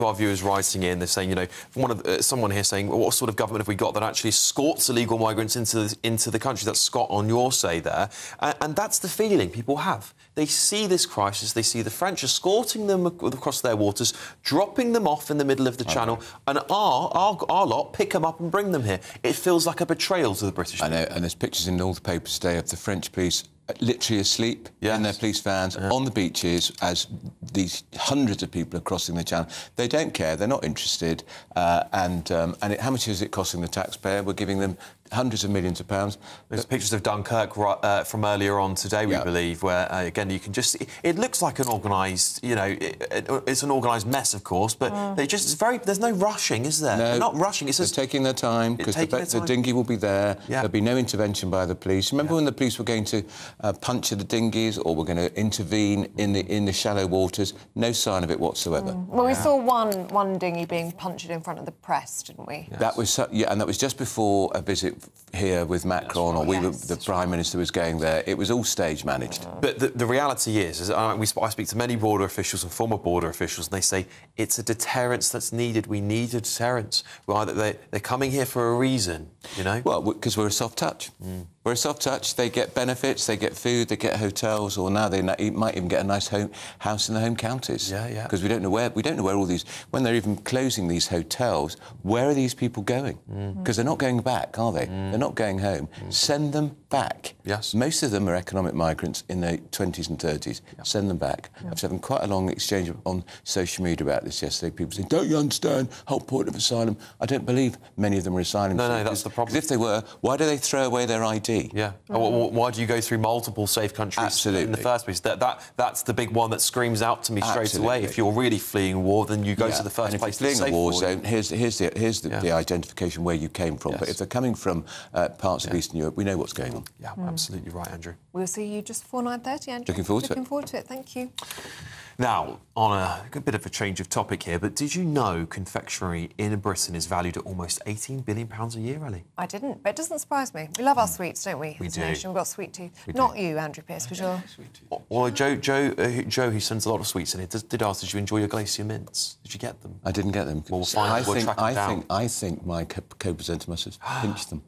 Our viewers writing in, they're saying, you know, someone here saying, well, what sort of government have we got that actually escorts illegal migrants into the country? That's Scott on your say there. And that's the feeling people have. They see this crisis, they see the French escorting them across their waters, dropping them off in the middle of the channel, and our lot pick them up and bring them here. It feels like a betrayal to the British people. I know, and there's pictures in all the papers today of the French police literally asleep in their police vans on the beaches as these hundreds of people are crossing the channel. They don't care, they're not interested, how much is it costing the taxpayer? We're giving them hundreds of millions of pounds. There's pictures of Dunkirk from earlier on today, we believe, where, again, you can just... It looks like an organised, you know... it's an organised mess, of course, but it's very... There's no rushing, is there? No. They're not rushing, it's just... They're taking their time, because the dinghy will be there. There'll be no intervention by the police. Remember when the police were going to puncture the dinghies or were going to intervene in the shallow waters? No sign of it whatsoever. Well, we saw one dinghy being punctured in front of the press, didn't we? Yes. That was... and that was just before a visit here with Macron, or the Prime Minister was going there. It was all stage managed. But the reality is I speak to many border officials and former border officials, and they say it's a deterrence that's needed. We need a deterrence. They're coming here for a reason, you know? Well, because we're a soft touch. We're a soft touch. They get benefits, they get food, they get hotels, or now they might even get a nice house in the home counties. Yeah. Because we don't know where all these... When they're even closing these hotels, where are these people going? Because they're not going back, are they? They're not going home. Send them back. Yes. Most of them are economic migrants in their 20s and 30s. Send them back. I was having quite a long exchange on social media about this yesterday. People saying, don't you understand whole point of asylum? I don't believe many of them are asylum seekers. No, that's the problem. Because if they were, why do they throw away their ID? Yeah. Why do you go through multiple safe countries in the first place? That's the big one that screams out to me straight away. If you're really fleeing a war, then you go to the first place. If you're fleeing a war zone, here's the identification where you came from. But if they're coming from parts of Eastern Europe, we know what's going on. Yeah, absolutely right, Andrew. We'll see you just before 9:30, Andrew. Looking forward to it. Thank you. Now, on a bit of a change of topic here, but did you know confectionery in Britain is valued at almost £18 billion a year, Ellie? I didn't, but it doesn't surprise me. We love our sweets, don't we? We As do. a nation, we've got sweet tooth. Not you, Andrew Pearce, because you're... Well, Joe, who sends a lot of sweets in here, did ask, did you enjoy your Glacier mints? Did you get them? I didn't get them. Well, we'll find we'll track them down. I think my co-presenter must have pinched them.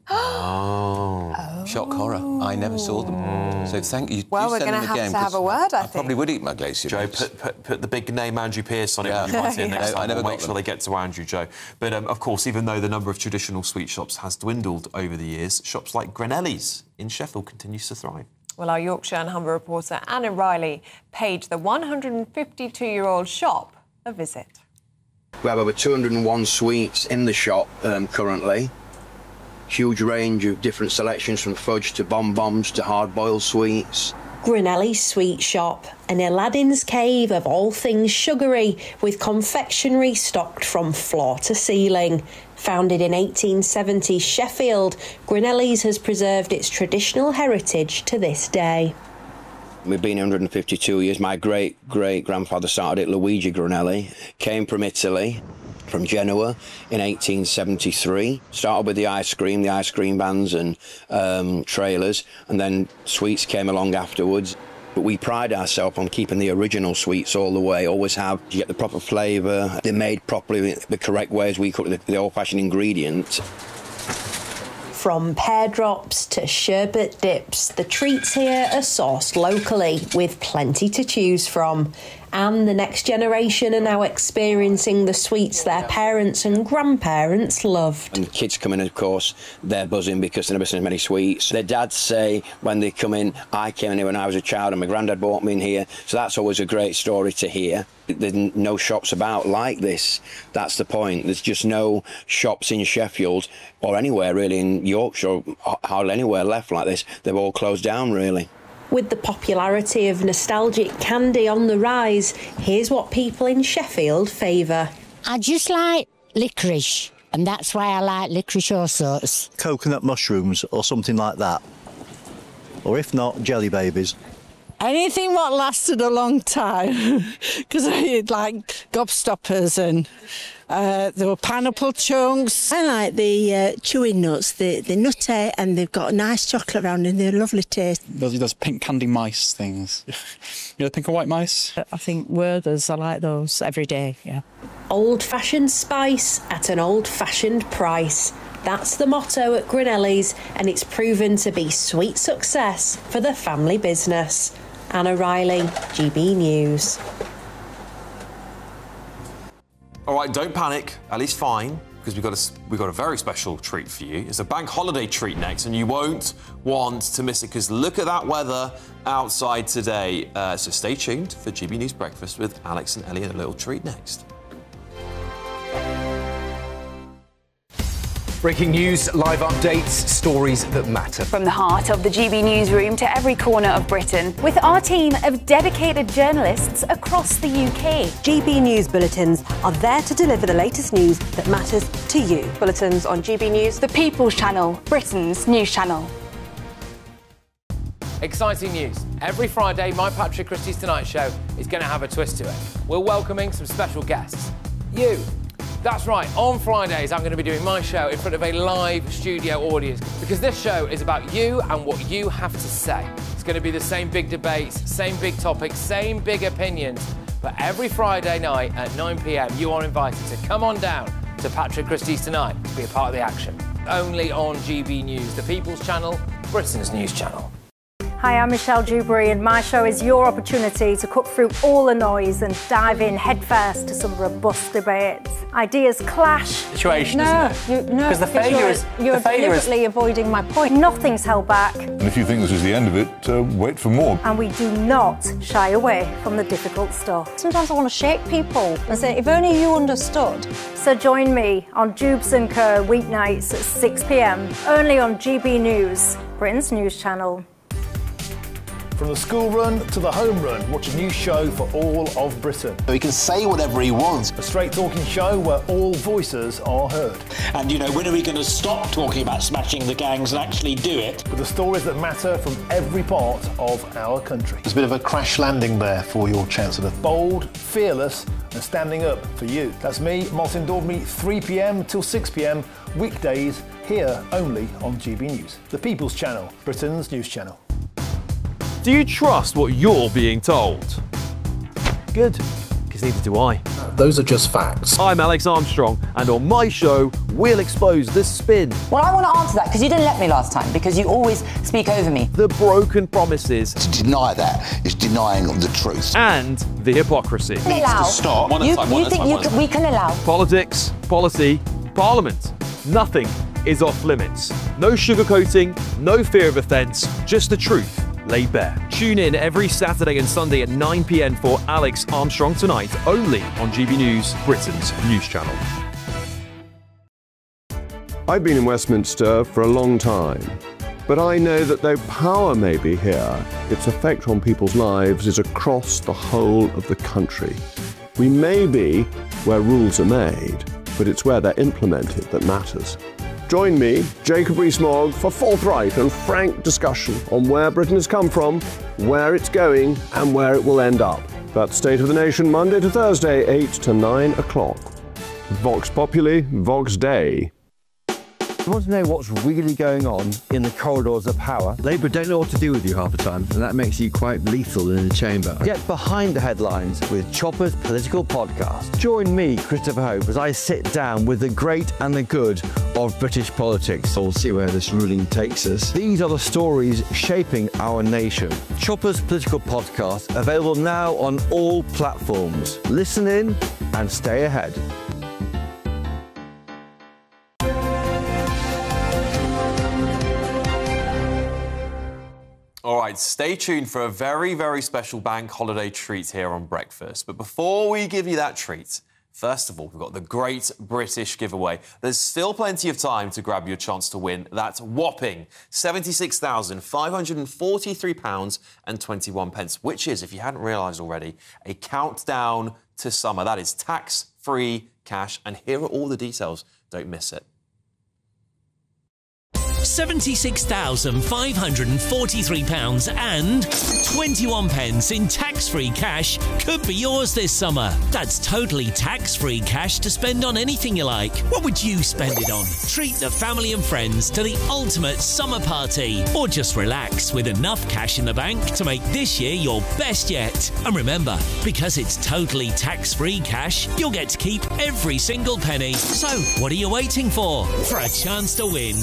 Oh. Shock horror. I never saw them. So thank you. Well, we're going to have a word, I think. I probably would eat my Glacier Joe, mints. put the big name Andrew Pearce on it when you write it next time. I never We'll make sure they get to Andrew, Joe. But, of course, even though the number of traditional sweet shops has dwindled over the years, shops like Grenelli's in Sheffield continues to thrive. Well, our Yorkshire and Humber reporter Anna Riley paid the 152-year-old shop a visit. We have over 201 sweets in the shop currently. Huge range of different selections, from fudge to bonbons to hard-boiled sweets. Grenelli's Sweet Shop, an Aladdin's cave of all things sugary, with confectionery stocked from floor to ceiling. Founded in 1870, Sheffield, Grenelli's has preserved its traditional heritage to this day. We've been here 152 years. My great-great-grandfather started it, Luigi Grenelli. Came from Italy, from Genoa, in 1873. Started with the ice cream vans and trailers, and then sweets came along afterwards. But we pride ourselves on keeping the original sweets all the way. Always have. You get the proper flavour. They're made properly, the correct way as we cook the old-fashioned ingredients. From pear drops to sherbet dips, the treats here are sourced locally, with plenty to choose from. And the next generation are now experiencing the sweets their parents and grandparents loved. And kids come in, of course, they're buzzing because they've never seen as many sweets. Their dads say when they come in, I came in here when I was a child and my granddad brought me in here. So that's always a great story to hear. There's no shops about like this. That's the point. There's just no shops in Sheffield or anywhere really in Yorkshire, hardly anywhere left like this. They've all closed down, really. With the popularity of nostalgic candy on the rise, here's what people in Sheffield favour. I just like licorice, and that's why I like licorice all sorts. Coconut mushrooms or something like that. Or if not, jelly babies. Anything what lasted a long time, because I had like gobstoppers and there were pineapple chunks. I like the chewing nuts, the nutty, and they've got a nice chocolate around and they're lovely taste. Those pink candy mice things. You know, pink and white mice? I think Werther's, I like those every day, yeah. Old-fashioned spice at an old-fashioned price. That's the motto at Grinelli's, and it's proven to be sweet success for the family business. Anna Riley, GB News. All right, don't panic. Ellie's fine, because we've got a very special treat for you. It's a bank holiday treat next, and you won't want to miss it, because look at that weather outside today. So stay tuned for GB News Breakfast with Alex and Ellie, and a little treat next. Breaking news, live updates, stories that matter. From the heart of the GB newsroom to every corner of Britain, with our team of dedicated journalists across the UK. GB News bulletins are there to deliver the latest news that matters to you. Bulletins on GB News, the People's Channel, Britain's news channel. Exciting news. Every Friday, my Patrick Christie's Tonight Show is going to have a twist to it. We're welcoming some special guests. You. That's right, on Fridays I'm going to be doing my show in front of a live studio audience, because this show is about you and what you have to say. It's going to be the same big debates, same big topics, same big opinions, but every Friday night at 9 p.m. you are invited to come on down to Patrick Christie's Tonight to be a part of the action. Only on GB News, the People's Channel, Britain's news channel. Hi, I'm Michelle Dewberry, and my show is your opportunity to cut through all the noise and dive in headfirst to some robust debates. Ideas clash. Situation, isn't it? No, because the failure is you're deliberately avoiding my point. Nothing's held back. And if you think this is the end of it, wait for more. And we do not shy away from the difficult stuff. Sometimes I want to shake people and say, if only you understood. So join me on Jubes & Co. weeknights at 6 p.m. only on GB News, Britain's news channel. From the school run to the home run, watch a new show for all of Britain. He can say whatever he wants. A straight talking show where all voices are heard. And, you know, when are we going to stop talking about smashing the gangs and actually do it? With the stories that matter from every part of our country. There's a bit of a crash landing there for your Chancellor. Bold, fearless and standing up for you. That's me, Martin Daubney, 3 p.m. till 6 p.m, weekdays, here only on GB News. The People's Channel, Britain's news channel. Do you trust what you're being told? Good, because neither do I. Those are just facts. I'm Alex Armstrong, and on my show, we'll expose the spin. Well, I want to answer that, because you didn't let me last time, because you always speak over me. The broken promises. To deny that is denying the truth. And the hypocrisy. Needs to stop. You think we can allow? Politics, policy, parliament. Nothing is off limits. No sugarcoating, no fear of offence, just the truth laid bare. Tune in every Saturday and Sunday at 9 p.m. for Alex Armstrong Tonight, only on GB News, Britain's news channel. I've been in Westminster for a long time, but I know that though power may be here, its effect on people's lives is across the whole of the country. We may be where rules are made, but it's where they're implemented that matters. Join me, Jacob Rees-Mogg, for forthright and frank discussion on where Britain has come from, where it's going, and where it will end up. That's State of the Nation, Monday to Thursday, 8 to 9 o'clock. Vox Populi, Vox Dei. You want to know what's really going on in the corridors of power? Labour don't know what to do with you half the time, and that makes you quite lethal in the chamber. Get behind the headlines with Chopper's Political Podcast. Join me, Christopher Hope, as I sit down with the great and the good of British politics. We'll see where this ruling takes us. These are the stories shaping our nation. Chopper's Political Podcast, available now on all platforms. Listen in and stay ahead. All right, stay tuned for a very, very special bank holiday treat here on Breakfast. But before we give you that treat, first of all, we've got the Great British Giveaway. There's still plenty of time to grab your chance to win that whopping £76,543.21, which is, if you hadn't realised already, a countdown to summer. That is tax-free cash. And here are all the details. Don't miss it. £76,543 and 21 pence in tax-free cash could be yours this summer. That's totally tax-free cash to spend on anything you like. What would you spend it on? Treat the family and friends to the ultimate summer party, or just relax with enough cash in the bank to make this year your best yet. And remember, because it's totally tax-free cash, you'll get to keep every single penny. So, what are you waiting for? For a chance to win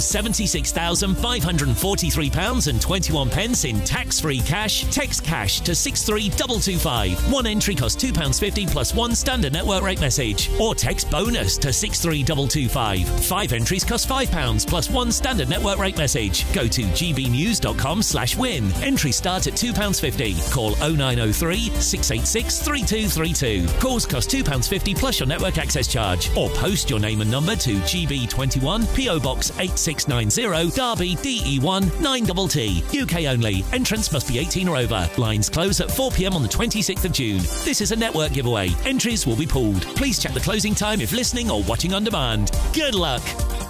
£76,543 and 21 pence in tax-free cash, text cash to 63225. One entry costs £2.50 plus one standard network rate message. Or text bonus to 63225. 5 entries cost £5 plus one standard network rate message. Go to gbnews.com/win. Entries start at £2.50. Call 0903 686 3232. Calls cost £2.50 plus your network access charge. Or post your name and number to GB21 PO Box 8690 Derby DE1 9TT. UK only. Entrance must be 18 or over. Lines close at 4 p.m. on the 26th of June. This is a network giveaway. Entries will be pulled. Please check the closing time if listening or watching on demand. Good luck.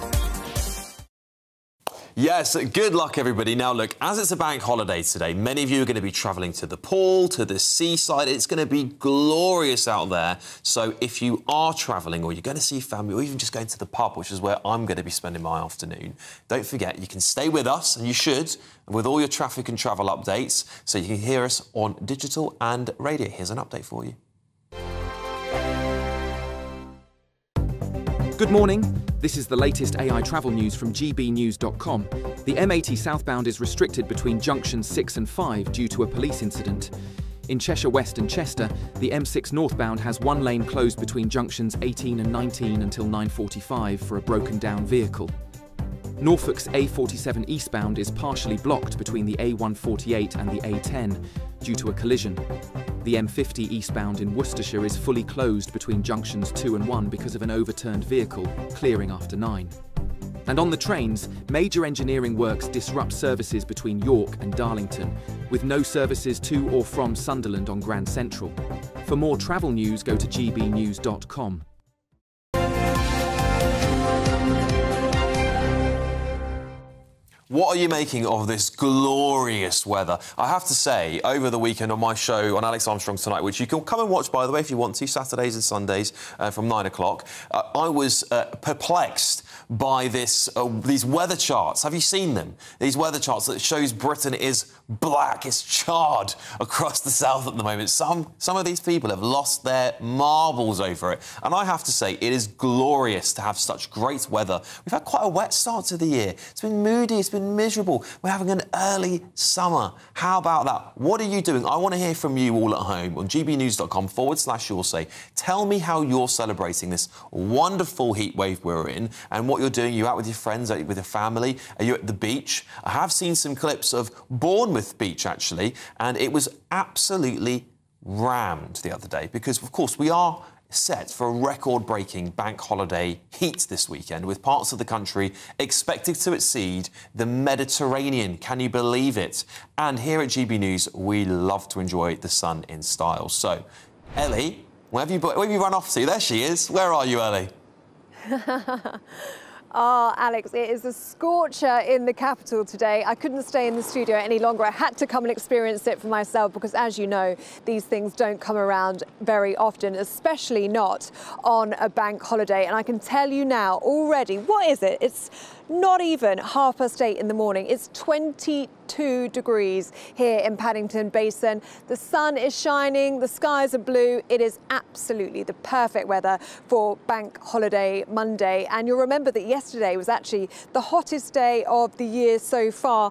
Yes, good luck, everybody. Now, look, as it's a bank holiday today, many of you are going to be travelling to the pool, to the seaside. It's going to be glorious out there. So if you are travelling or you're going to see family or even just going to the pub, which is where I'm going to be spending my afternoon, don't forget, you can stay with us, and you should, with all your traffic and travel updates, so you can hear us on digital and radio. Here's an update for you. Good morning. This is the latest AI travel news from gbnews.com. The M80 southbound is restricted between junctions 6 and 5 due to a police incident. In Cheshire West and Chester, the M6 northbound has one lane closed between junctions 18 and 19 until 9:45 for a broken down vehicle. Norfolk's A47 eastbound is partially blocked between the A148 and the A10 due to a collision. The M50 eastbound in Worcestershire is fully closed between junctions 2 and 1 because of an overturned vehicle, clearing after 9. And on the trains, major engineering works disrupt services between York and Darlington, with no services to or from Sunderland on Grand Central. For more travel news, go to gbnews.com. What are you making of this glorious weather? I have to say, over the weekend on my show on Alex Armstrong Tonight, which you can come and watch, by the way, if you want to, Saturdays and Sundays from 9 o'clock, I was perplexed by these weather charts. Have you seen them? These weather charts that shows Britain is black, it's charred across the south at the moment. Some of these people have lost their marbles over it. And I have to say, it is glorious to have such great weather. We've had quite a wet start to the year. It's been moody, it's been miserable. We're having an early summer. How about that? What are you doing? I want to hear from you all at home on gbnews.com/you'll say. Tell me how you're celebrating this wonderful heat wave we're in and what you're doing. Are you out with your friends, are you with your family? Are you at the beach? I have seen some clips of Bournemouth Beach, actually, and it was absolutely rammed the other day because, of course, we are set for a record-breaking bank holiday heat this weekend, with parts of the country expected to exceed the Mediterranean. Can you believe it? And here at GB News, we love to enjoy the sun in style. So, Ellie, where have you run off to? There she is. Where are you, Ellie? Ah, Alex, it is a scorcher in the capital today. I couldn't stay in the studio any longer. I had to come and experience it for myself because, as you know, these things don't come around very often, especially not on a bank holiday. And I can tell you now already, what is it? It's not even 8:30 in the morning. It's 22 degrees here in Paddington Basin. The sun is shining, the skies are blue. It is absolutely the perfect weather for Bank Holiday Monday. And you'll remember that yesterday was actually the hottest day of the year so far.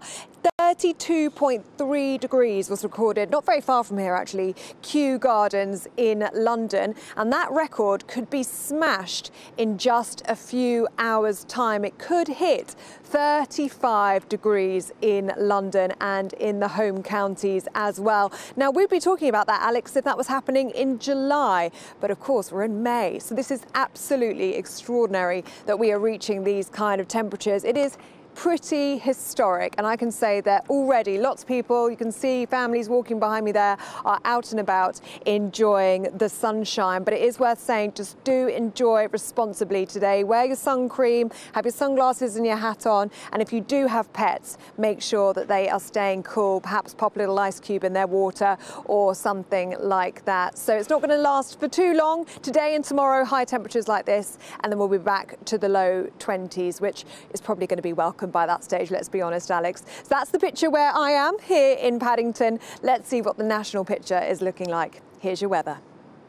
32.3 degrees was recorded, not very far from here actually, Kew Gardens in London, and that record could be smashed in just a few hours' time. It could hit 35 degrees in London and in the home counties as well. Now, we'd be talking about that, Alex, if that was happening in July, but of course we're in May, so this is absolutely extraordinary that we are reaching these kind of temperatures. It is pretty historic, and I can say that already lots of people, you can see families walking behind me there, are out and about enjoying the sunshine. But it is worth saying, just do enjoy responsibly today. Wear your sun cream, have your sunglasses and your hat on, and if you do have pets, make sure that they are staying cool. Perhaps pop a little ice cube in their water or something like that. So it's not going to last for too long. Today and tomorrow, high temperatures like this, and then we'll be back to the low 20s, which is probably going to be welcomed by that stage, let's be honest, Alex. So that's the picture where I am here in Paddington. Let's see what the national picture is looking like. Here's your weather.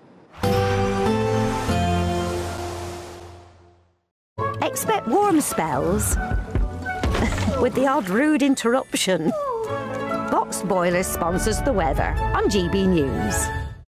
Expect warm spells with the odd rude interruption. Box Boilers sponsors the weather on GB News.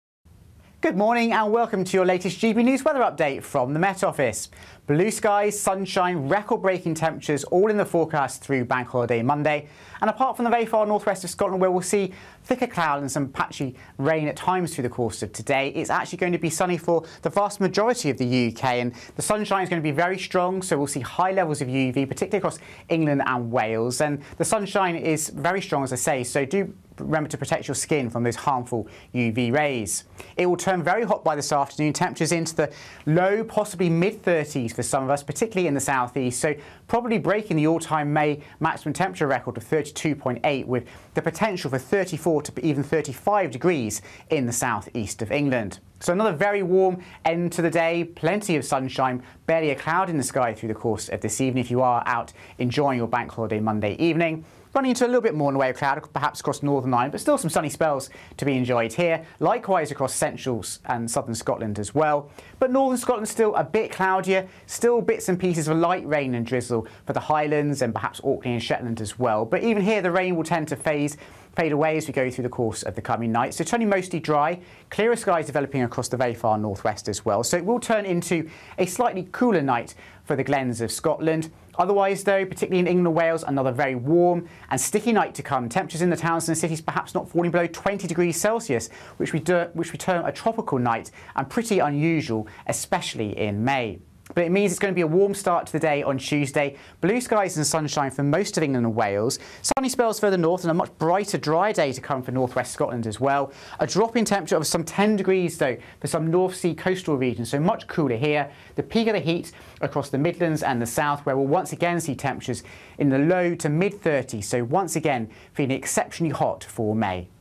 Good morning and welcome to your latest GB News weather update from the Met Office. Blue skies, sunshine, record-breaking temperatures all in the forecast through Bank Holiday Monday. And apart from the very far northwest of Scotland where we'll see thicker cloud and some patchy rain at times through the course of today, it's actually going to be sunny for the vast majority of the UK, and the sunshine is going to be very strong, so we'll see high levels of UV, particularly across England and Wales. And the sunshine is very strong, as I say, so do remember to protect your skin from those harmful UV rays. It will turn very hot by this afternoon, temperatures into the low, possibly mid-30s for some of us, particularly in the southeast, so probably breaking the all-time May maximum temperature record of 32.8, with the potential for 34 to even 35 degrees in the southeast of England. So another very warm end to the day, plenty of sunshine, barely a cloud in the sky through the course of this evening if you are out enjoying your Bank Holiday Monday evening. Running into a little bit more in the way of cloud, perhaps across Northern Ireland, but still some sunny spells to be enjoyed here. Likewise across central and southern Scotland as well. But northern Scotland still a bit cloudier, still bits and pieces of light rain and drizzle for the Highlands and perhaps Orkney and Shetland as well. But even here the rain will tend to fade away as we go through the course of the coming night. So turning mostly dry, clearer skies developing across the very far northwest as well. So it will turn into a slightly cooler night for the glens of Scotland. Otherwise though, particularly in England and Wales, another very warm and sticky night to come. Temperatures in the towns and cities perhaps not falling below 20 degrees Celsius, which we term a tropical night and pretty unusual, especially in May. But it means it's going to be a warm start to the day on Tuesday. Blue skies and sunshine for most of England and Wales. Sunny spells further north and a much brighter, dry day to come for northwest Scotland as well. A drop in temperature of some 10 degrees though for some North Sea coastal regions, so much cooler here. The peak of the heat across the Midlands and the south, where we'll once again see temperatures in the low to mid-30s, so once again feeling exceptionally hot for May.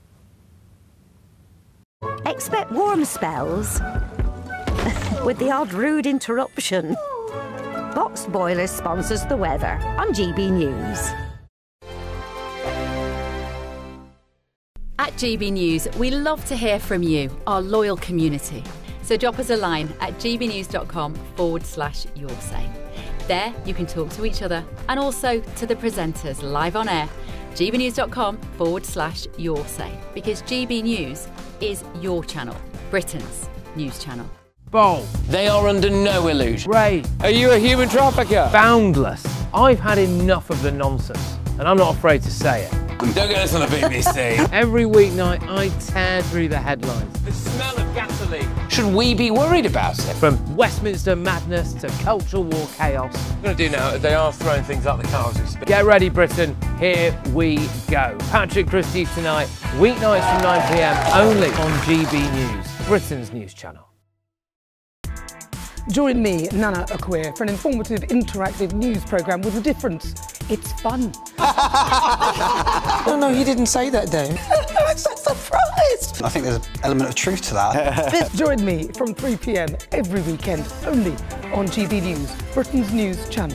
Expect warm spells with the odd rude interruption. Box Boilers sponsors the weather on GB News. At GB News, we love to hear from you, our loyal community. So drop us a line at gbnews.com/yoursay. There you can talk to each other and also to the presenters live on air. gbnews.com/yoursay, because GB News is your channel, Britain's news channel. Bold. They are under no illusion. Ray. Are you a human trafficker? Boundless. I've had enough of the nonsense, and I'm not afraid to say it. Don't get us on the BBC. Every weeknight, I tear through the headlines. The smell of gasoline. Should we be worried about it? From Westminster madness to cultural war chaos. What I'm going to do now is they are throwing things out the car as we speak. Get ready, Britain. Here we go. Patrick Christie tonight, weeknights from 9 p.m, only on GB News, Britain's news channel. Join me, Nana Akwe, for an informative, interactive news programme with a difference. It's fun. No, he didn't say that, Dave. I'm so surprised. I think there's an element of truth to that. Join me from 3 p.m. every weekend, only on GB News, Britain's news channel.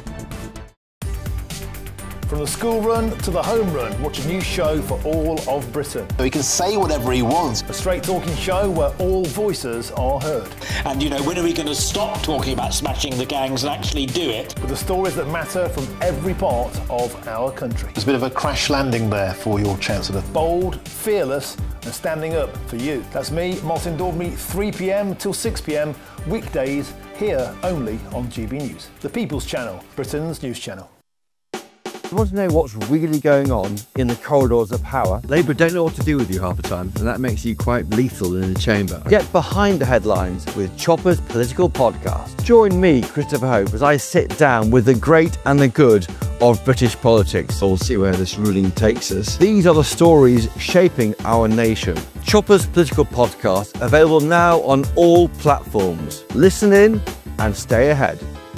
From the school run to the home run, watch a new show for all of Britain. So he can say whatever he wants. A straight talking show where all voices are heard. And, you know, when are we going to stop talking about smashing the gangs and actually do it? With the stories that matter from every part of our country. There's a bit of a crash landing there for your Chancellor. Bold, fearless and standing up for you. That's me, Martin Daubney, 3 p.m. till 6 p.m, weekdays, here only on GB News. The People's Channel, Britain's news channel. You want to know what's really going on in the corridors of power? Labour don't know what to do with you half the time, and that makes you quite lethal in the chamber. Get behind the headlines with Chopper's Political Podcast. Join me, Christopher Hope, as I sit down with the great and the good of British politics. We'll see where this ruling takes us. These are the stories shaping our nation. Chopper's Political Podcast, available now on all platforms. Listen in and stay ahead.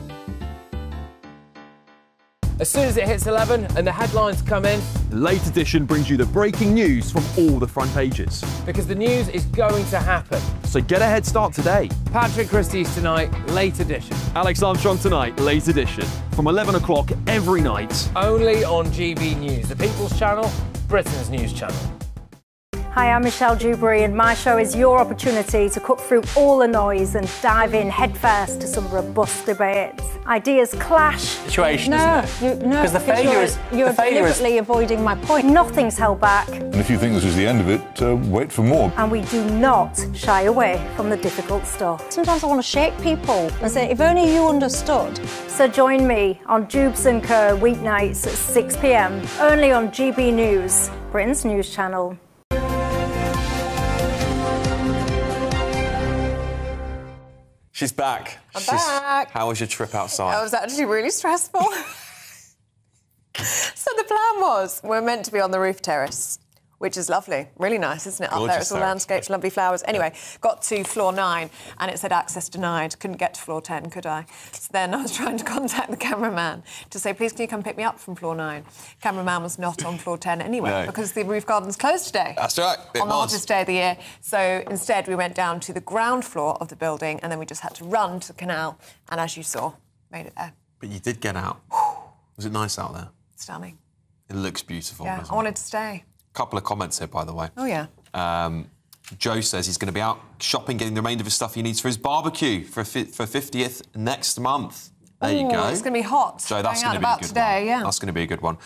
As soon as it hits 11 and the headlines come in, The Late Edition brings you the breaking news from all the front pages. because the news is going to happen. So get a head start today. Patrick Christie's Tonight, Late Edition. Alex Armstrong Tonight, Late Edition. From 11 o'clock every night. Only on GB News, the People's Channel, Britain's news channel. Hi, I'm Michelle Dewberry, and my show is your opportunity to cut through all the noise and dive in headfirst to some robust debates. Ideas clash. Situation, No, isn't it? no, Because the failure is you're deliberately avoiding my point. Nothing's held back, And if you think this is the end of it, wait for more. and we do not shy away from the difficult stuff. Sometimes I want to shake people and say, if only you understood. So join me on Jubes and Kerr weeknights at 6 p.m. only on GB News, Britain's news channel. She's back. I'm back. How was your trip outside? That was actually really stressful. So the plan was, we're meant to be on the roof terrace, which is lovely. Really nice, isn't it? Up there, it's all landscapes, lovely flowers. Anyway, got to floor 9 and it said access denied. Couldn't get to floor 10, could I? So then I was trying to contact the cameraman to say, please, can you come pick me up from floor 9? Cameraman was not on floor 10 anyway, because the roof garden's closed today. That's right. On the hottest day of the year. So instead, we went down to the ground floor of the building and then we just had to run to the canal. And as you saw, made it there. But you did get out. Was it nice out there? Stunning. It looks beautiful, Yeah, doesn't I wanted to stay. Couple of comments here, by the way. Oh, yeah. Joe says he's going to be out shopping, getting the remainder of his stuff he needs for his barbecue for 50th next month. There you go. It's going to be hot. Joe, that's going going to be a good today, one. yeah. That's going to be a good one.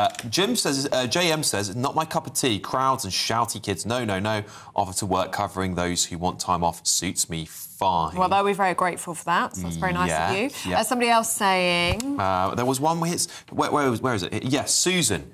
JM says, not my cup of tea. Crowds and shouty kids. No, no, no. Offer to work covering those who want time off suits me fine. Well, they'll be very grateful for that. So that's very nice of you. Yeah. Somebody else saying... there was one where it's... Where is it? Yes, Susan.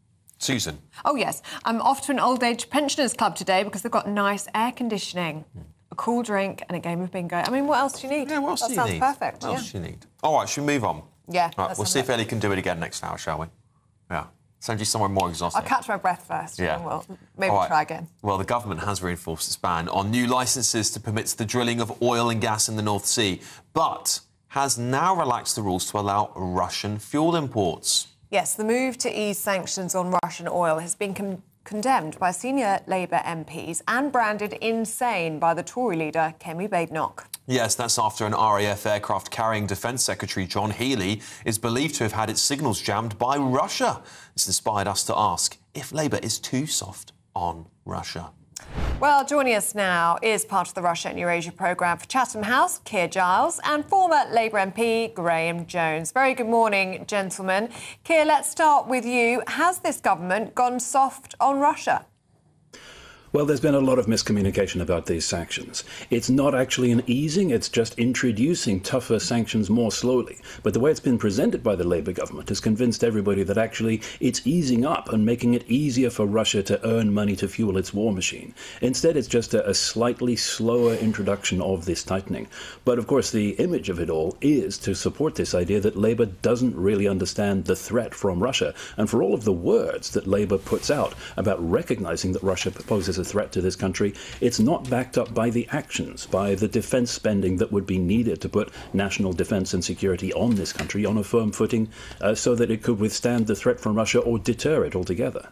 Oh, yes. I'm off to an old age pensioners club today because they've got nice air conditioning, a cool drink and a game of bingo. I mean, what else do you need? Yeah, what else do you need? That sounds perfect. What else do you need? All right, should we move on? Yeah. Right, we'll see if Ellie can do it again next hour, shall we? Yeah. Send you somewhere more exhausting. I'll catch my breath first. Yeah. And we'll maybe try again. Well, the government has reinforced its ban on new licences to permit the drilling of oil and gas in the North Sea, but has now relaxed the rules to allow Russian fuel imports. Yes, the move to ease sanctions on Russian oil has been condemned by senior Labour MPs and branded insane by the Tory leader, Kemi Badenoch. Yes, that's after an RAF aircraft carrying Defence Secretary John Healey is believed to have had its signals jammed by Russia. This inspired us to ask if Labour is too soft on Russia. Well, joining us now is part of the Russia and Eurasia programme for Chatham House, Keir Giles, and former Labour MP Graham Jones. Very good morning, gentlemen. Keir, let's start with you. Has this government gone soft on Russia? Well, there's been a lot of miscommunication about these sanctions. It's not actually an easing, it's just introducing tougher sanctions more slowly. But the way it's been presented by the Labour government has convinced everybody that actually it's easing up and making it easier for Russia to earn money to fuel its war machine. Instead, it's just a slightly slower introduction of this tightening. But of course, the image of it all is to support this idea that Labour doesn't really understand the threat from Russia. And for all of the words that Labour puts out about recognising that Russia poses a threat to this country, it's not backed up by the actions, by the defence spending that would be needed to put national defence and security on this country on a firm footing so that it could withstand the threat from Russia or deter it altogether.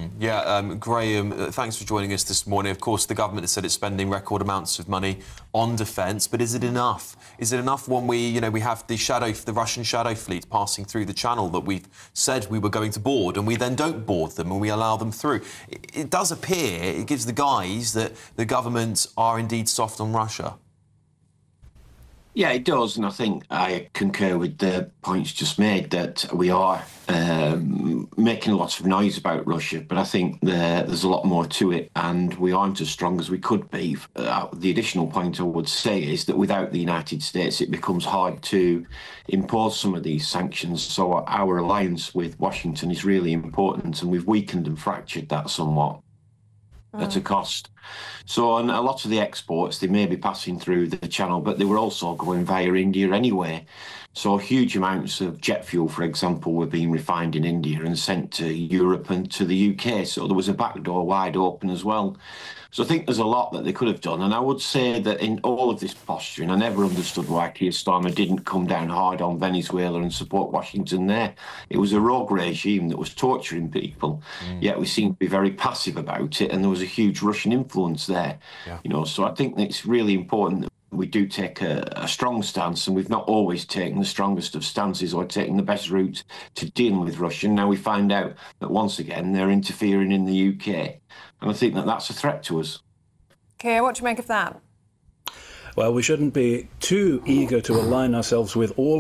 Graham, thanks for joining us this morning. Of course, the government has said it's spending record amounts of money on defence, but is it enough? Is it enough when we have the Russian shadow fleet passing through the channel that we've said we were going to board, and we then don't board them and we allow them through? It does appear, it gives the guise that the government are indeed soft on Russia. Yeah, it does, and I think I concur with the points just made that we are making lots of noise about Russia, but I think there's a lot more to it, and we aren't as strong as we could be. The additional point I would say is that without the United States, it becomes hard to impose some of these sanctions, so our alliance with Washington is really important, and we've weakened and fractured that somewhat. At a cost. So on a lot of the exports, they may be passing through the channel, but they were also going via India anyway. So huge amounts of jet fuel, for example, were being refined in India and sent to Europe and to the UK. So there was a backdoor wide open as well. So I think there's a lot that they could have done. And I would say that in all of this posturing, I never understood why Keir Starmer didn't come down hard on Venezuela and support Washington there. It was a rogue regime that was torturing people, yet we seem to be very passive about it. And there was a huge Russian influence there. You know, so I think that it's really important that we do take a strong stance, and we've not always taken the strongest of stances or taken the best route to dealing with Russia. Now we find out that once again they're interfering in the UK. And I think that that's a threat to us. Keir, what do you make of that? Well, we shouldn't be too eager to align ourselves with all